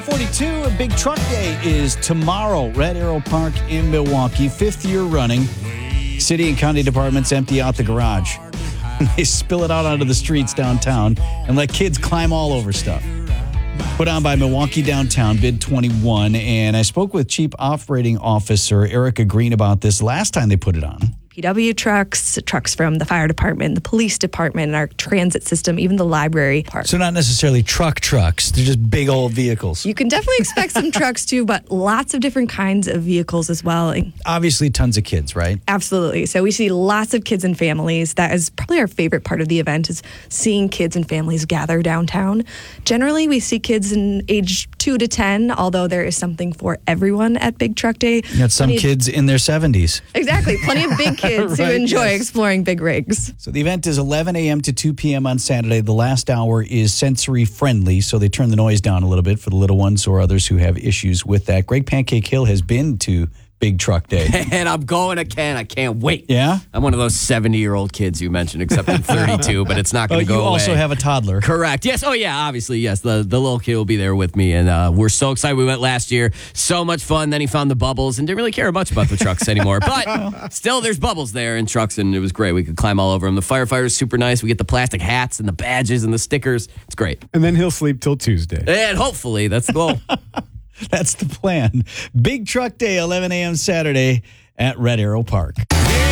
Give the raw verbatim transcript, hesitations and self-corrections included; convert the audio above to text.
forty-two, a big truck day is tomorrow. Red Arrow Park in Milwaukee, fifth year running. City and county departments empty out the garage. They spill it out onto the streets downtown and let kids climb all over stuff. Put on by Milwaukee Downtown, Bid twenty-one. And I spoke with Chief Operating Officer Erica Green about this last time they put it on. P W trucks, trucks from the fire department, the police department, our transit system, even the library park. So not necessarily truck trucks. They're just big old vehicles. You can definitely expect some trucks too, but lots of different kinds of vehicles as well. Obviously tons of kids, right? Absolutely. So we see lots of kids and families. That is probably our favorite part of the event, is seeing kids and families gather downtown. Generally, we see kids in age two to ten, although there is something for everyone at Big Truck Day. You got some Plenty kids in their seventies. Exactly. Plenty of big kids Right, who enjoy yes. exploring big rigs. So the event is eleven a.m. to two p.m. on Saturday. The last hour is sensory friendly, so they turn the noise down a little bit for the little ones or others who have issues with that. Greg Pancake Hill has been to Big Truck Day. And I'm going again. I can't wait. Yeah? I'm one of those seventy-year-old kids you mentioned, except I'm thirty-two, but it's not Oh, going to go you away. also have a toddler. Correct. Yes. Oh, yeah. Obviously, yes. The the little kid will be there with me, and uh, we're so excited. We went last year. So much fun. Then he found the bubbles and didn't really care much about the trucks anymore. But still, there's bubbles there and trucks, and it was great. We could climb all over them. The firefighters super nice. We get the plastic hats and the badges and the stickers. It's great. And then he'll sleep till Tuesday. And hopefully, that's the goal. That's the plan. Big Truck Day, eleven a.m. Saturday at Red Arrow Park.